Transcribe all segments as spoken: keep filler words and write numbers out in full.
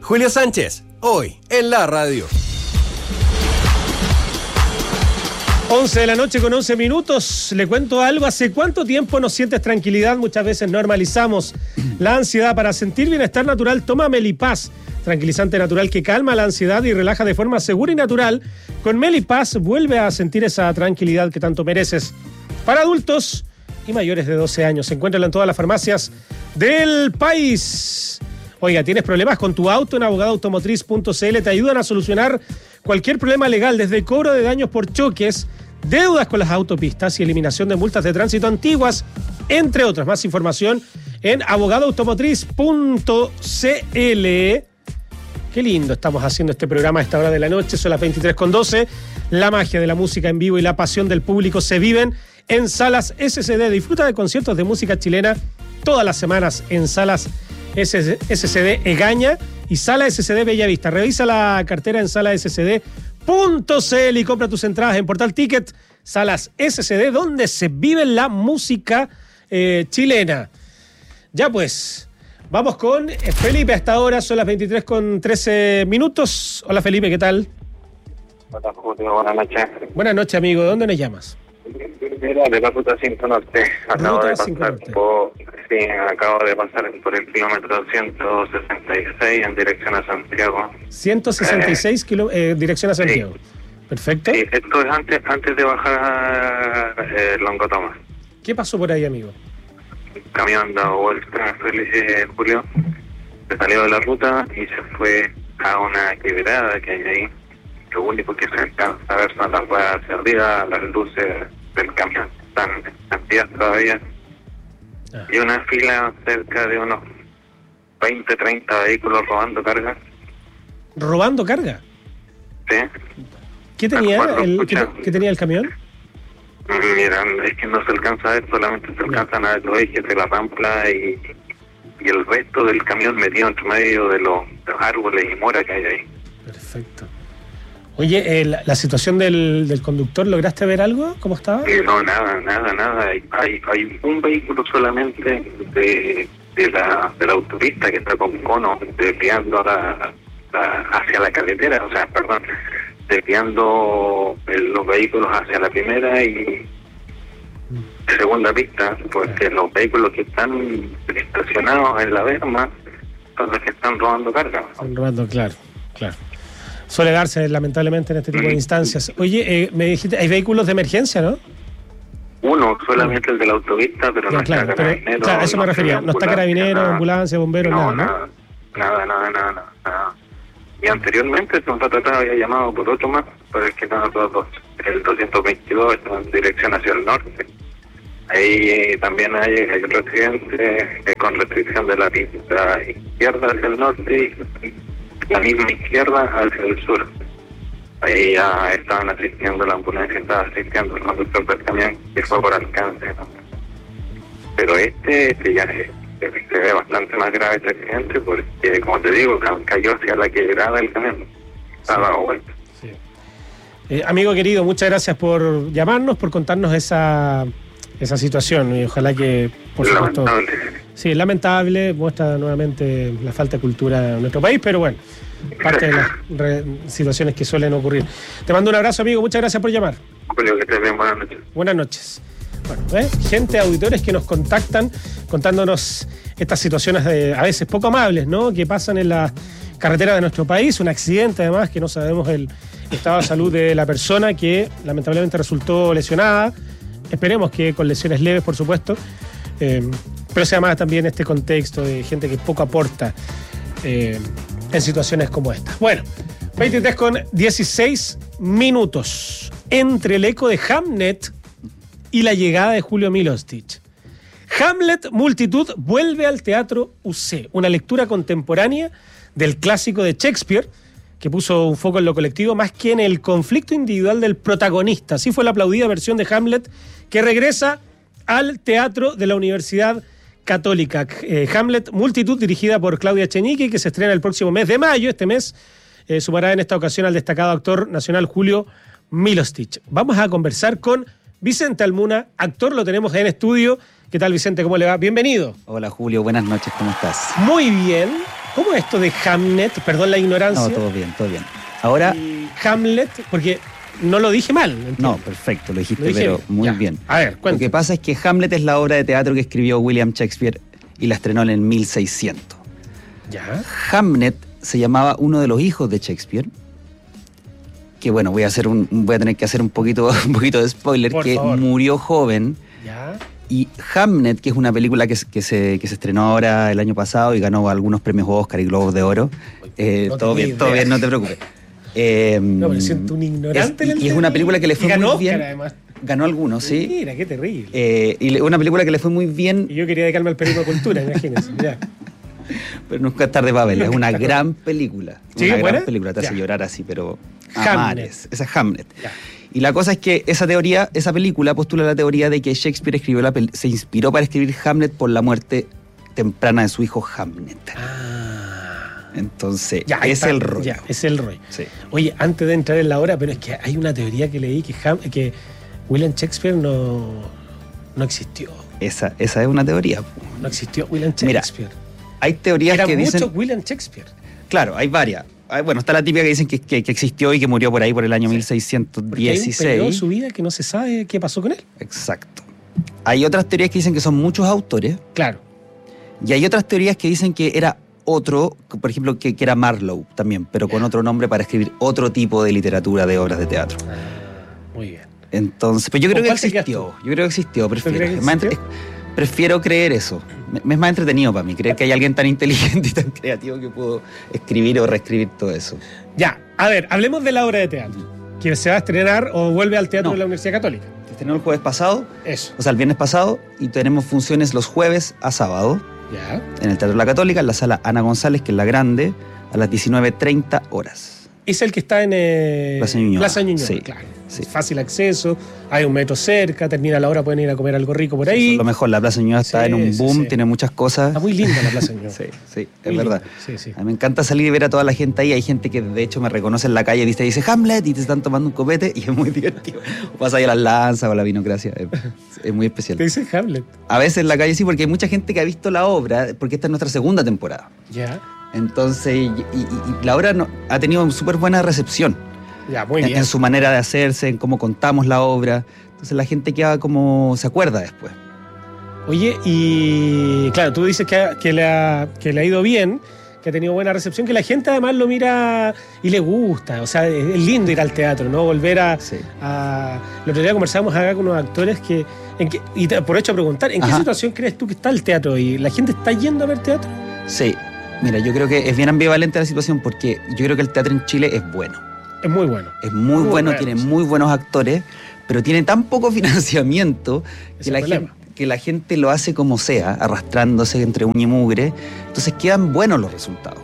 Julio Sánchez, hoy en la radio. once de la noche con once minutos. Le cuento algo. ¿Hace cuánto tiempo no sientes tranquilidad? Muchas veces normalizamos la ansiedad. Para sentir bienestar natural, toma Melipaz, tranquilizante natural que calma la ansiedad y relaja de forma segura y natural. Con Melipaz vuelve a sentir esa tranquilidad que tanto mereces. Para adultos y mayores de doce años. Se encuentran en todas las farmacias del país. Oiga, ¿tienes problemas con tu auto? En abogado automotriz punto c l te ayudan a solucionar cualquier problema legal, desde cobro de daños por choques, deudas con las autopistas y eliminación de multas de tránsito antiguas, entre otras. Más información en abogado automotriz punto c l. Qué lindo estamos haciendo este programa a esta hora de la noche. Son las veintitrés con doce. La magia de la música en vivo y la pasión del público se viven en Salas S C D. Disfruta de conciertos de música chilena todas las semanas en Salas S C D Egaña y Sala S C D Bellavista. Revisa la cartera en sala s c d punto c l y compra tus entradas en Portal Ticket. Salas S C D, donde se vive la música eh, chilena. Ya pues, vamos con Felipe hasta ahora. Son las veintitrés con trece minutos. Hola Felipe, ¿qué tal? Hola Julio, buenas noches. Buenas noches, amigo. ¿De dónde nos llamas? Mira, de la ruta cinco Norte. Acabo Ruta de cinco pasar Norte. por, sí, acabo de pasar por el kilómetro ciento sesenta y seis en dirección a Santiago. ciento sesenta y seis kilo, eh, dirección a Santiago. Perfecto. Sí, esto es antes, antes de bajar eh, Longotomas. ¿Qué pasó por ahí, amigo? El camión dado vuelta, eh, Julio, se salió de la ruta y se fue a una quebrada que hay ahí. Lo único que se alcanza a ver son las ruedas hacia arriba, las luces del camión están encendidas todavía. Ah. Y una fila cerca de unos veinte, treinta vehículos robando carga. ¿Robando carga? ¿Sí? ¿Qué tenía, Cuatro, el, escucha. ¿qué, qué tenía el camión? Mira, es que no se alcanza a ver, solamente se alcanzan a ver los ejes de la rampla y, y el resto del camión metido entre medio de los, de los árboles y mora que hay ahí. Perfecto. Oye, eh, la, la situación del, del conductor, ¿lograste ver algo? ¿Cómo estaba? Eh, no, nada, nada, nada. Hay, hay, hay un vehículo solamente de, de, la, de la autopista que está con cono desviando a la, la- hacia la carretera, o sea, perdón, desviando el- los vehículos hacia la primera y segunda pista, porque los vehículos que están estacionados en la berma son los que están robando carga. Están robando, claro, claro. Suele darse lamentablemente en este tipo de instancias. Oye, eh, me dijiste, hay vehículos de emergencia, ¿no? Uno, solamente el de la autopista, pero Ya, no claro, está pero- carabinero. claro, a eso me no refería. está No está ambulancia, carabinero, nada. ambulancia, bombero, No, nada, ¿no? nada, nada, nada, nada, nada, nada. Y anteriormente el contratado había llamado por otro más, pero es que no, los dos, el doscientos veintidós está en dirección hacia el norte. Ahí eh, también hay, hay otro accidente eh, con restricción de la pista izquierda hacia el norte y la misma izquierda hacia el sur. Ahí ya estaban asistiendo, la ambulancia estaba asistiendo el conductor del camión que fue por alcance, ¿no? Pero este, este ya se, se ve bastante más grave este accidente porque, como te digo, ca- cayó hacia la quebrada del camión. Estaba dado vuelta. Sí. Eh, amigo querido, muchas gracias por llamarnos, por contarnos esa, esa situación y ojalá que, por supuesto... Lamentable. Sí, lamentable, muestra nuevamente la falta de cultura en nuestro país, pero bueno, parte de las re- situaciones que suelen ocurrir. Te mando un abrazo, amigo, muchas gracias por llamar. Julio, que estés bien, buenas noches. Buenas noches. Bueno, ¿eh? Gente, auditores que nos contactan contándonos estas situaciones de, a veces poco amables, ¿no? Que pasan en la carretera de nuestro país, un accidente además, que no sabemos el estado de salud de la persona que lamentablemente resultó lesionada. Esperemos que con lesiones leves, por supuesto. Eh, pero se llama también este contexto de gente que poco aporta eh, en situaciones como esta. Bueno, veintitrés con dieciséis minutos. Entre el eco de Hamlet y la llegada de Julio Milostich. Hamlet Multitud vuelve al Teatro U C, una lectura contemporánea del clásico de Shakespeare, que puso un foco en lo colectivo más que en el conflicto individual del protagonista. Así fue la aplaudida versión de Hamlet, que regresa al Teatro de la Universidad Católica. Eh, Hamlet Multitud, dirigida por Claudia Echenique, que se estrena el próximo mes de mayo. Este mes eh, sumará en esta ocasión al destacado actor nacional Julio Milostich. Vamos a conversar con Vicente Almuna, actor, lo tenemos en estudio. ¿Qué tal, Vicente? ¿Cómo le va? Bienvenido. Hola Julio, buenas noches, ¿cómo estás? Muy bien. ¿Cómo es esto de Hamnet? Perdón la ignorancia. No, todo bien, todo bien. Ahora... Y Hamlet, porque no lo dije mal. ¿entiendes? No, perfecto, lo dijiste, Lo dije pero bien. muy Ya. bien. A ver, Lo cuéntame. que pasa es que Hamlet es la obra de teatro que escribió William Shakespeare y la estrenó en el mil seiscientos. Ya. Hamnet se llamaba uno de los hijos de Shakespeare, que bueno, voy a hacer un, voy a tener que hacer un poquito, un poquito de spoiler, Por que favor. murió joven. Ya. Y Hamnet, que es una película que, que, se, que se estrenó ahora el año pasado y ganó algunos premios Oscar y Globos de Oro. Eh, No todo tenía bien, todo idea. bien, no te preocupes. Eh, No, me siento un ignorante. es- en el y es una película que le fue y ganó muy Oscar, bien. además. Ganó algunos, sí. Mira, qué terrible. Eh, y le- una película que le fue muy bien, Y yo quería dedicarme al periodismo de cultura, imagínense. Ya. pero nunca es tarde para verla. Es una Nunca es tarde. gran película. ¿Sí? Una ¿Buena? gran película, te hace Ya. llorar así, pero a Hamlet. mares. Esa es Hamlet. Ya. Y la cosa es que esa teoría, esa película postula la teoría de que Shakespeare escribió la pel- se inspiró para escribir Hamlet por la muerte temprana de su hijo Hamlet. Ah. Entonces, Ya, ahí es está. el rollo. Ya, es el rollo. Sí. Oye, antes de entrar en la hora, pero es que hay una teoría que leí que, Ham- que William Shakespeare no, no existió. Esa, esa es una teoría. No existió William Mira, Shakespeare. Hay teorías Era que mucho dicen... William Shakespeare. Claro, hay varias. Hay- Bueno, está la típica que dicen que, que- que existió y que murió por ahí por el año Sí. mil seiscientos Porque hay un periodo de dieciséis. su vida que no se sabe qué pasó con él. Exacto. Hay otras teorías que dicen que son muchos autores Claro. y hay otras teorías que dicen que era otro, por ejemplo, que, que era Marlowe también, pero con Ya. otro nombre para escribir otro tipo de literatura, de obras de teatro. Ah, muy bien. Entonces, pero yo ¿Con creo que cuál te quedas existió. Yo creo que existió, prefiero. crees que Es más entre- existió? prefiero creer eso. Me, me es más entretenido para mí, creer que hay alguien tan inteligente y tan creativo que pudo escribir o reescribir todo eso. Ya, a ver, hablemos de la obra de teatro. Que se va a estrenar o vuelve al teatro No. de la Universidad Católica. Se estrenó el jueves pasado, Eso. o sea, el viernes pasado, y tenemos funciones los jueves a sábado Ya. en el Teatro de la Católica, en la sala Ana González, que es la grande, a las diecinueve treinta horas. Es el que está en eh, Plaza Ñuñoa. Plaza Ñuñoa, Sí, claro. sí. Fácil acceso, hay un metro cerca, termina la hora, pueden ir a comer algo rico por Eso ahí. es lo mejor, la Plaza Ñuñoa está Sí, en un sí, boom, sí. tiene muchas cosas. Está muy linda la Plaza Ñuñoa. Sí, sí, es Muy verdad. linda. Sí, sí. A mí me encanta salir y ver a toda la gente ahí. Hay gente que de hecho me reconoce en la calle y dice, dice Hamlet y te están tomando un copete y es muy divertido. O pasa ahí a las lanzas o a la vinocracia. Es, es muy especial. Te dice Hamlet. A veces en la calle sí, porque hay mucha gente que ha visto la obra, porque esta es nuestra segunda temporada. Ya. Entonces, y, y- y la obra no- ha tenido súper buena recepción Ya, muy en, bien. en su manera de hacerse, en cómo contamos la obra. Entonces la gente queda como, se acuerda después. Oye, y claro, tú dices que, que, le ha, que le ha ido bien, que ha tenido buena recepción, que la gente además lo mira y le gusta. O sea, es, es lindo ir al teatro, ¿no? Volver a, Sí. a... El otro día conversábamos acá con unos actores que... En que y te aprovecho a preguntar, ¿en qué Ajá. situación crees tú que está el teatro hoy? ¿La gente está yendo a ver teatro? Sí, mira, yo creo que es bien ambivalente la situación porque yo creo que el teatro en Chile es bueno. Es muy bueno. Es muy, Muy bueno, bueno, tiene sí. muy buenos actores, pero tiene tan poco financiamiento Ese que la, es el gente, problema. que la gente lo hace como sea, arrastrándose entre uña y mugre. Entonces quedan buenos los resultados.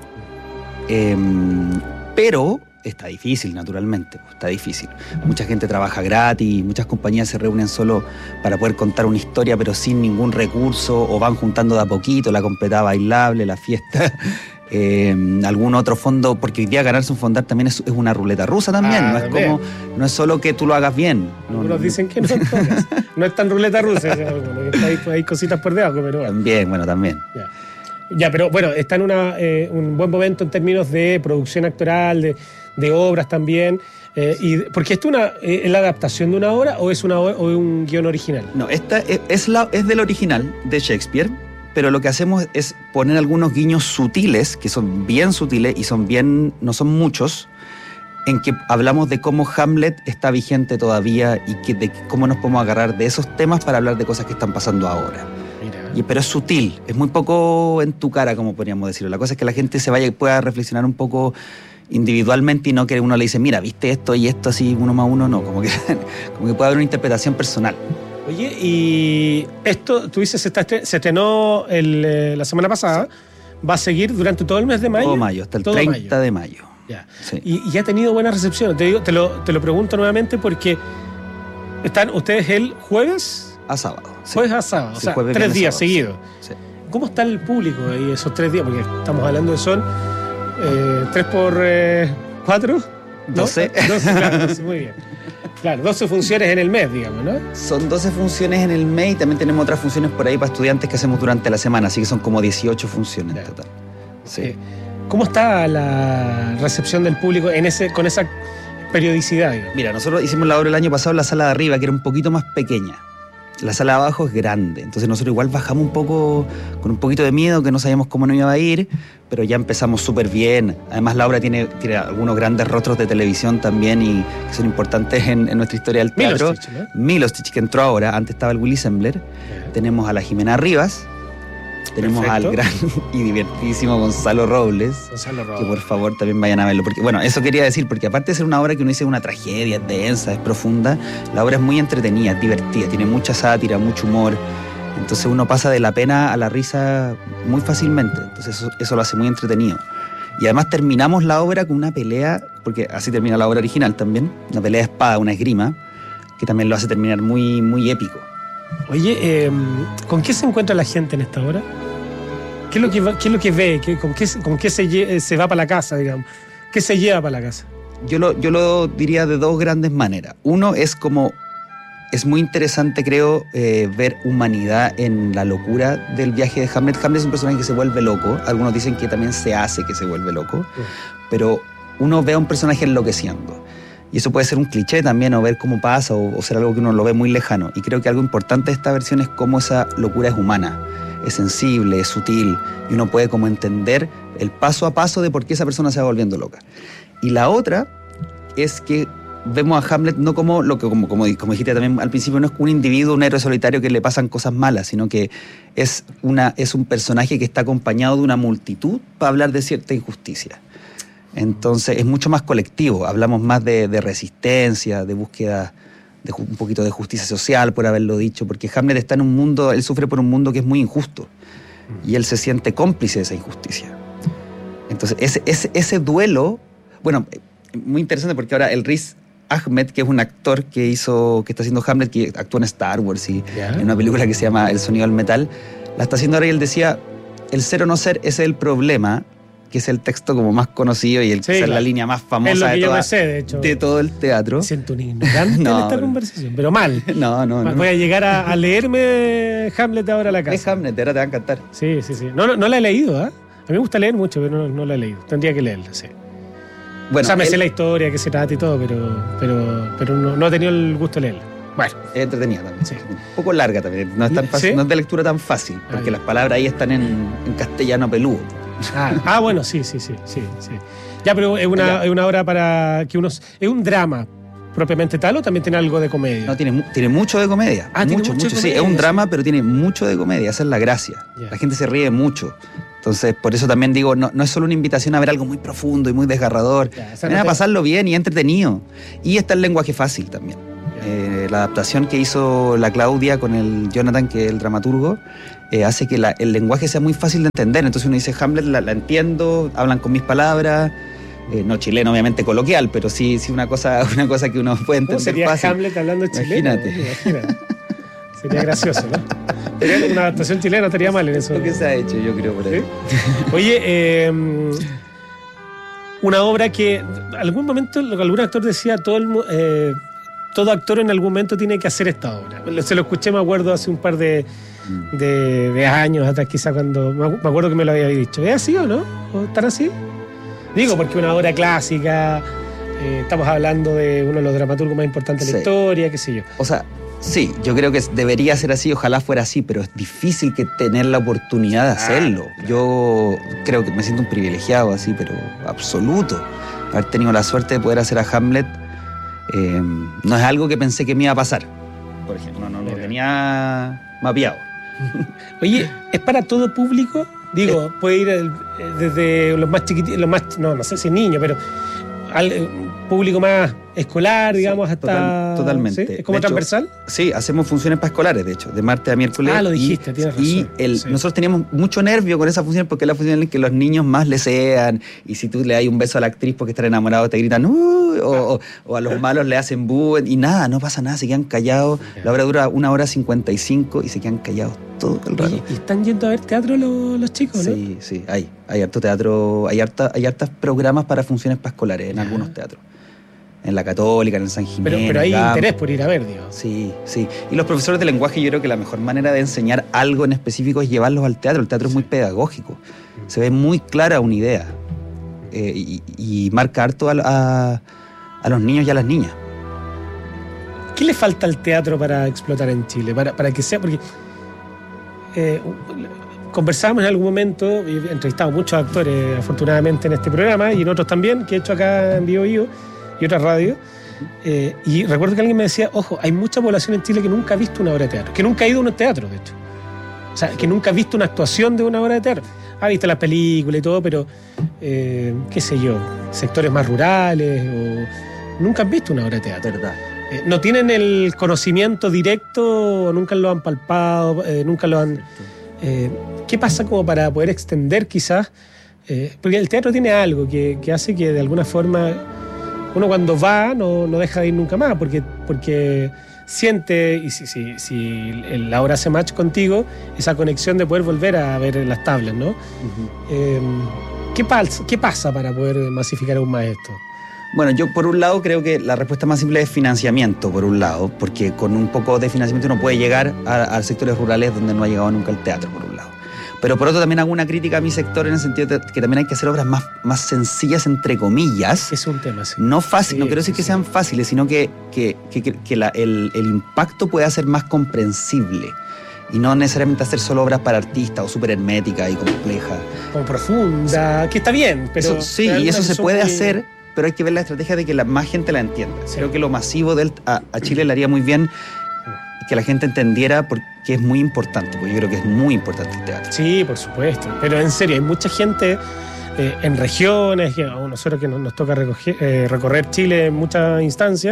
Em, pero está difícil, naturalmente, pues, está difícil. Mucha gente trabaja gratis, muchas compañías se reúnen solo para poder contar una historia, pero sin ningún recurso, o van juntando de a poquito la completada bailable, la fiesta. Eh, algún otro fondo, porque hoy día ganarse un fondar también es, es una ruleta rusa también, Ah, no es también. como, no es solo que tú lo hagas bien. No, Algunos no, dicen que no, en todas. No es tan ruleta rusa, ese, alguno, que hay, hay cositas por debajo, pero bueno. También, bueno, también. Ya. Ya, pero bueno, está en una, eh, un buen momento en términos de producción actoral, de, de obras también. Eh, y, porque esto una, eh, ¿es la adaptación de una obra o es una o es un guión original? No, esta es, es, la, es del original de Shakespeare, pero lo que hacemos es poner algunos guiños sutiles, que son bien sutiles y son bien, no son muchos, en que hablamos de cómo Hamlet está vigente todavía y que, de cómo nos podemos agarrar de esos temas para hablar de cosas que están pasando ahora. Mira. Y, pero es sutil, es muy poco en tu cara, como podríamos decirlo. La cosa es que la gente se vaya y pueda reflexionar un poco individualmente y no que uno le dice, mira, viste esto y esto así, uno más uno, no, como que, como que puede haber una interpretación personal. Oye, y esto, tú dices, se, está, estre- se estrenó el, eh, la semana pasada, va a seguir durante todo el mes de mayo. Todo mayo, hasta el Todo treinta mayo. de mayo. Ya. Sí. Y, y ha tenido buena recepción. Te, digo, te, lo, te lo pregunto nuevamente porque están ustedes el jueves, A sábado. sí. jueves a sábado, o Sí, sea, jueves, tres viernes, días sábado, seguidos. Sí. ¿Cómo está el público ahí esos tres días? Porque estamos hablando de son eh, tres por eh, cuatro. ¿no? Doce. doce, claro, doce, muy bien. Claro, doce funciones en el mes, digamos, ¿no? Son doce funciones en el mes y también tenemos otras funciones por ahí para estudiantes que hacemos durante la semana, así que son como dieciocho funciones Ya. en total. Sí. Eh, ¿Cómo está la recepción del público en ese, con esa periodicidad? Digamos? Mira, nosotros hicimos la obra el año pasado en la sala de arriba, que era un poquito más pequeña. La sala de abajo es grande, entonces nosotros igual bajamos un poco con un poquito de miedo, que no sabíamos cómo nos iba a ir, pero ya empezamos súper bien. Además la obra tiene, tiene algunos grandes rostros de televisión también y que son importantes en, en nuestra historia del teatro. Milostich, ¿no? Milostich, que entró ahora, antes estaba el Willy Sembler. Yeah. Tenemos a la Jimena Rivas, tenemos Perfecto. al gran y divertidísimo Gonzalo Robles. Gonzalo Que Robles. por favor también vayan a verlo. Porque, bueno, eso quería decir, porque aparte de ser una obra que uno dice una tragedia, es densa, es profunda, la obra es muy entretenida, es divertida, tiene mucha sátira, mucho humor. Entonces uno pasa de la pena a la risa muy fácilmente. Entonces eso, eso lo hace muy entretenido. Y además terminamos la obra con una pelea, porque así termina la obra original también, una pelea de espada, una esgrima, que también lo hace terminar muy, muy épico. Oye, eh, ¿con qué se encuentra la gente en esta hora? ¿Qué es lo que, va- qué es lo que ve? ¿Qué- ¿Con qué, se- con qué se, lle- se va para la casa, digamos? ¿Qué se lleva para la casa? Yo lo, yo lo diría de dos grandes maneras. Uno es como, es muy interesante creo eh, ver humanidad en la locura del viaje de Hamlet. Hamlet es un personaje que se vuelve loco, algunos dicen que también se hace que se vuelve loco, pero uno ve a un personaje enloqueciendo. Y eso puede ser un cliché también, o ver cómo pasa, o, o ser algo que uno lo ve muy lejano. Y creo que algo importante de esta versión es cómo esa locura es humana, es sensible, es sutil, y uno puede como entender el paso a paso de por qué esa persona se va volviendo loca. Y la otra es que vemos a Hamlet no como, lo que, como, como, como dijiste también al principio, no es un individuo, un héroe solitario que le pasan cosas malas, sino que es, una, es un personaje que está acompañado de una multitud para hablar de cierta injusticia. Entonces es mucho más colectivo, hablamos más de, de resistencia, de búsqueda, de ju- un poquito de justicia social, por haberlo dicho, porque Hamlet está en un mundo, él sufre por un mundo que es muy injusto y él se siente cómplice de esa injusticia. Entonces ese, ese, ese duelo, bueno, muy interesante porque ahora el Riz Ahmed, que es un actor que hizo, que está haciendo Hamlet, que actuó en Star Wars y Ya. en una película que se llama El sonido del metal, la está haciendo ahora y él decía, el ser o no ser, ese es el problema, que es el texto como más conocido y el, Sí, esa es claro. la línea más famosa Es lo que de, yo toda- me sé, de hecho. de todo el teatro. Me siento un ignorante No, en esta pero- conversación, pero mal. No, no, no. Voy a llegar a, a leerme Hamlet ahora a la Es casa. Hamlet, ahora te va a encantar. Sí, sí, sí. No, no, no la he leído, ¿ah? A mí me gusta leer mucho, pero no, no la he leído. Tendría que leerla, sí. Bueno, o sea, me él- sé la historia, qué se trata y todo, pero, pero, pero no, no he tenido el gusto de leerla. Bueno, es entretenida también. Sí. Un poco larga también. No es, tan fácil, ¿Sí? no es de lectura tan fácil, porque ya. las palabras ahí están en, en castellano peludo. ah, ah, bueno, sí, sí, sí, sí, sí. Ya, pero es una, Ya. es una obra para que unos... ¿Es un drama propiamente tal o también tiene algo de comedia? No, tiene, mu- tiene mucho de comedia. Ah, tiene mucho, mucho de mucho. Sí, comedia, es un sí. drama, pero tiene mucho de comedia. Esa es la gracia. Ya. La gente se ríe mucho. Entonces, por eso también digo, no, no es solo una invitación a ver algo muy profundo y muy desgarrador. Ya, o sea, Ven no a te- pasarlo bien y entretenido. Y está el lenguaje fácil también. Eh, la adaptación que hizo la Claudia con el Jonathan, que es el dramaturgo, eh, hace que la- el lenguaje sea muy fácil de entender. Entonces uno dice, Hamlet la, la entiendo, hablan con mis palabras, eh, no chileno obviamente coloquial, pero sí, sí una cosa, una cosa que uno puede ¿Cómo entender sería fácil. Hamlet hablando chileno? Imagínate. Imagínate. Sería gracioso, ¿no? Sería una adaptación chilena, estaría mal en eso. Lo que se ha hecho, yo creo, por ahí. ¿Sí? Oye, eh, una obra que algún momento algún actor decía todo el mu- eh, todo actor en algún momento tiene que hacer esta obra. Se lo escuché, me acuerdo, hace un par de, de, de años atrás, quizá cuando me acu- me acuerdo que me lo había dicho. ¿Es así o no? ¿O tan así? Digo, porque una obra clásica, eh, estamos hablando de uno de los dramaturgos más importantes de la Sí. historia, qué sé yo. O sea, sí, yo creo que debería ser así, ojalá fuera así, pero es difícil que tener la oportunidad de hacerlo. Yo creo que me siento un privilegiado así, pero absoluto. Haber tenido la suerte de poder hacer a Hamlet eh, no es algo que pensé que me iba a pasar. Por ejemplo, no, no lo Mira. tenía mapeado. Oye, ¿es para todo público? Digo, puede ir el- eh, desde los más chiquititos, los más, no, no sé si niños, pero al eh, público más escolar, digamos, Sí, hasta... total- totalmente. ¿Sí? ¿Es como De hecho, transversal? Sí, hacemos funciones para escolares, de hecho, de martes a miércoles. Ah, lo y- dijiste, tienes razón. Y el, Sí. nosotros teníamos mucho nervio con esa función porque es la función en la que los niños más lesean y si tú le das un beso a la actriz porque están enamorados te gritan "Uy", o, o- o a los malos le hacen bu y nada, no pasa nada, se quedan callados. La obra dura una hora cincuenta y cinco y se quedan callados todo el rato. Oye, ¿y están yendo a ver teatro los, los chicos, no? Sí, sí, hay, hay harto teatro, hay, harta, hay hartas programas para funciones para escolares en Ya. algunos teatros. en la Católica, en el San Jiménez. Pero, pero hay Campo. interés por ir a ver, digo. Sí, sí. Y los profesores de lenguaje, yo creo que la mejor manera de enseñar algo en específico es llevarlos al teatro. El teatro es muy pedagógico. Se ve muy clara una idea. Eh, y, y marca harto a, a, a los niños y a las niñas. ¿Qué le falta al teatro para explotar en Chile? Para, para que sea, porque eh, conversábamos en algún momento, y he entrevistado a muchos actores afortunadamente en este programa y en otros también que he hecho acá en Bio Bio y otras radios, eh, y recuerdo que alguien me decía, ojo, hay mucha población en Chile que nunca ha visto una obra de teatro, que nunca ha ido a un teatro, de hecho. O sea, que nunca ha visto una actuación de una obra de teatro. Ha visto las películas y todo, pero eh, qué sé yo, sectores más rurales, o nunca han visto una obra de teatro. Verdad. Eh, no tienen el conocimiento directo, nunca lo han palpado, eh, nunca lo han... Eh, ¿Qué pasa como para poder extender quizás? Eh, porque el teatro tiene algo que, que hace que de alguna forma uno cuando va no, no deja de ir nunca más, porque, porque siente, y si, si, si la obra hace match contigo, esa conexión de poder volver a ver las tablas, ¿no? Uh-huh. Eh, ¿qué, pasa, ¿Qué pasa para poder masificar aún más esto? Bueno, yo por un lado creo que la respuesta más simple es financiamiento, por un lado, porque con un poco de financiamiento uno puede llegar a, a sectores rurales donde no ha llegado nunca el teatro, por un lado. Pero por otro también hago una crítica a mi sector en el sentido de que también hay que hacer obras más, más sencillas, entre comillas. Es un tema, sí. No fácil, sí, no quiero decir sí, que sean sí. fáciles, sino que, que, que, que la, el, el impacto pueda ser más comprensible. Y no necesariamente hacer solo obras para artistas o súper herméticas y complejas. Como profunda, que está bien, pero... Eso, sí, y eso se puede muy... hacer, pero hay que ver la estrategia de que la más gente la entienda. Sí. Creo que lo masivo del, a, a Chile le haría muy bien que la gente entendiera porque es muy importante, porque yo creo que es muy importante el teatro. Sí, por supuesto, pero en serio, hay mucha gente eh, en regiones, que, a nosotros que nos, nos toca recoger, eh, recorrer Chile en muchas instancias,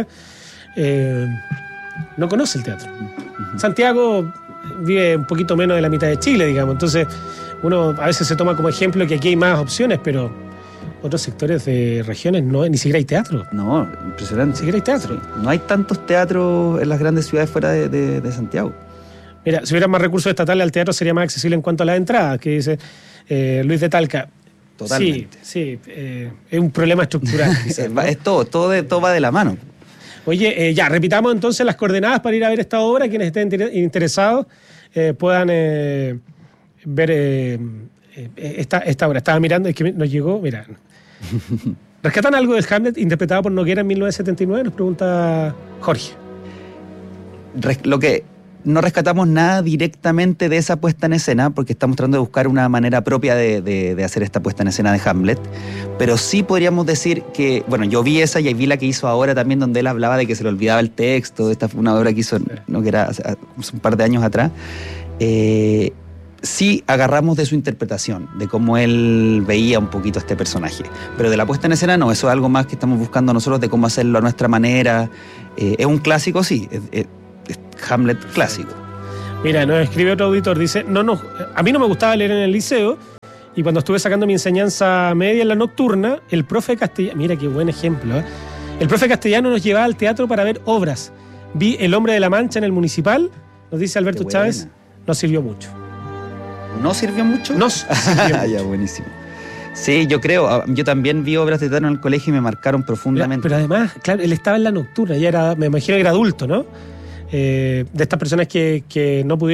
eh, no conoce el teatro. Uh-huh. Santiago vive un poquito menos de la mitad de Chile, digamos, entonces uno a veces se toma como ejemplo que aquí hay más opciones, pero otros sectores de regiones no, ni siquiera hay teatro. No, impresionante. Ni siquiera hay teatro. Sí. No hay tantos teatros en las grandes ciudades fuera de, de, de Santiago. Mira, si hubiera más recursos estatales al teatro sería más accesible en cuanto a las entradas, que dice eh, Luis de Talca. Totalmente. Sí, sí, eh, es un problema estructural. Quizás, ¿no? Es todo, todo, de, todo va de la mano. Oye, eh, ya, repitamos entonces las coordenadas para ir a ver esta obra. Quienes estén interesados eh, puedan eh, ver eh, esta, esta obra. Estaba mirando, es que nos llegó, mira. ¿Rescatan algo del Hamlet interpretado por Noguera en mil novecientos setenta y nueve? Nos pregunta Jorge. Res, lo que no rescatamos nada directamente de esa puesta en escena, porque estamos tratando de buscar una manera propia de, de, de hacer esta puesta en escena de Hamlet, pero sí podríamos decir que, bueno, yo vi esa y vi la que hizo ahora también, donde él hablaba de que se le olvidaba el texto. Esta fue una obra que hizo, no, que era hace, hace un par de años atrás. Eh, sí agarramos de su interpretación, de cómo él veía un poquito a este personaje. Pero de la puesta en escena no, eso es algo más que estamos buscando nosotros, de cómo hacerlo a nuestra manera. Eh, es un clásico, sí, es, es, es Hamlet clásico. Mira, nos escribe otro auditor, dice, no, no, a mí no me gustaba leer en el liceo, y cuando estuve sacando mi enseñanza media en la nocturna, el profe castellano, mira qué buen ejemplo, ¿eh? El profe castellano nos llevaba al teatro para ver obras. Vi El Hombre de la Mancha en el Municipal, nos dice Alberto Chávez, no sirvió mucho. ¿No sirvió mucho? No sirvió mucho. Ya, buenísimo. Sí, yo creo, yo también vi obras de teatro en el colegio y me marcaron profundamente. Pero, pero además, claro, él estaba en la nocturna, ya era, me imagino que era adulto, ¿no? Eh, de estas personas que, que no pudieron